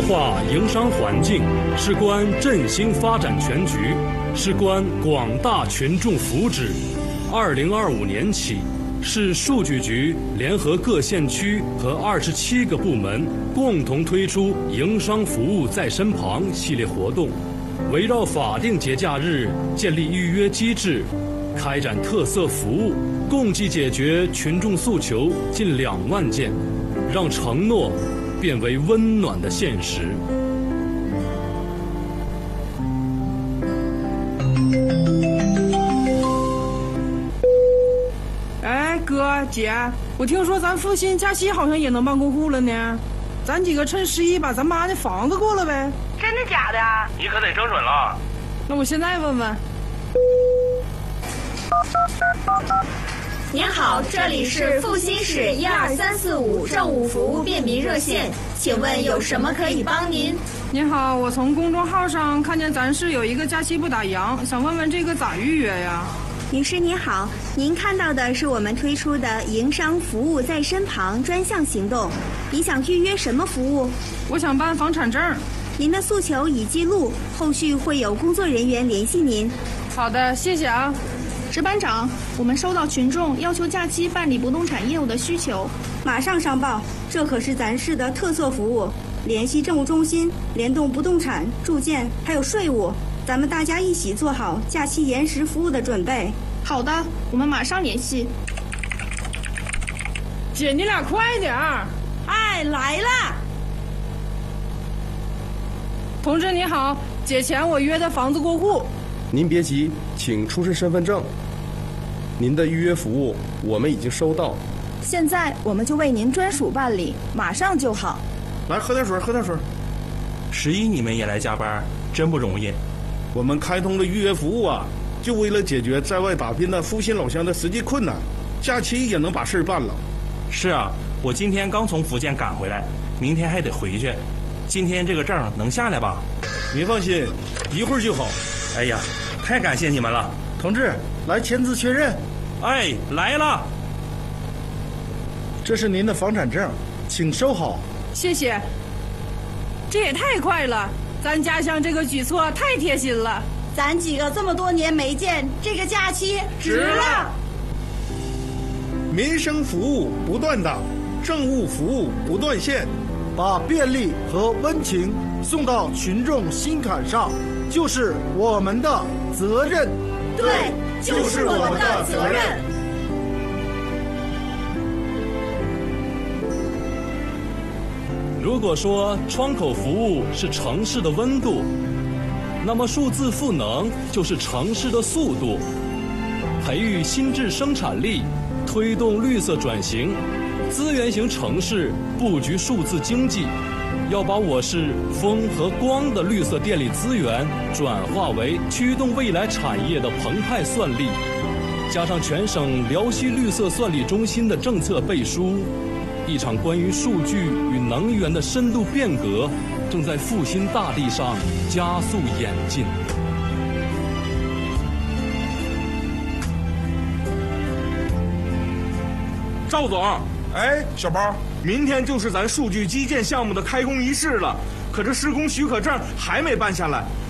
化营商环境，事关振兴发展全局，事关广大群众福祉。2025年起，市数据局联合各县区和27个部门，共同推出营商服务在身旁系列活动，围绕法定节假日建立预约机制，开展特色服务，共计解决群众诉求近2万件，让承诺变为温暖的现实。 哎，哥姐，我听说咱阜新假期好像也能办过户了呢，咱几个趁11把咱妈那房子过了呗。 真的假的？ 你可得整准了。 那我现在问问。 您好，这里是阜新市12345政务服务便民热线，请问有什么可以帮您？ 您好，我从公众号上看见咱市有一个假期不打烊，想问问这个咋预约呀？ 女士您好，您看到的是我们推出的营商服务在身旁专项行动，你想预约什么服务？ 我想办房产证。 您的诉求已记录，后续会有工作人员联系您。 好的，谢谢啊。 值班长，我们收到群众要求假期办理不动产业务的需求， 马上上报，这可是咱市的特色服务，联系政务中心，联动不动产、住建还有税务，咱们大家一起做好假期延时服务的准备。 好的，我们马上联系。 姐，你俩快点儿！ 哎，来了。 同志你好，姐前我约的房子过户。 您别急，请出示身份证。您的预约服务我们已经收到， 现在我们就为您专属办理，马上就好。 来，喝点水，喝点水。 11你们也来加班，真不容易。 我们开通了预约服务啊，就为了解决在外打拼的阜新老乡的实际困难，假期也能把事儿办了。 是啊，我今天刚从福建赶回来，明天还得回去。今天这个证能下来吧？ 您放心，一会儿就好。 哎呀，太感谢你们了。 同志，来签字确认。 哎，来了。 这是您的房产证，请收好。 谢谢。这也太快了，咱家乡这个举措太贴心了。 咱几个这么多年没见，这个假期值了。 民生服务不断档，政务服务不断线， 把便利和温情送到群众心坎上，就是我们的责任。 对，就是我们的责任。 如果说窗口服务是城市的温度，那么数字赋能就是城市的速度。培育新质生产力，推动绿色转型，资源型城市布局数字经济，要把我市风和光的绿色电力资源转化为驱动未来产业的澎湃算力，加上全省辽西绿色算力中心的政策背书，一场关于数据与能源的深度变革正在阜新大地上加速演进。 赵总，哎，小包，明天就是咱数据基建项目的开工仪式了，可这施工许可证还没办下来，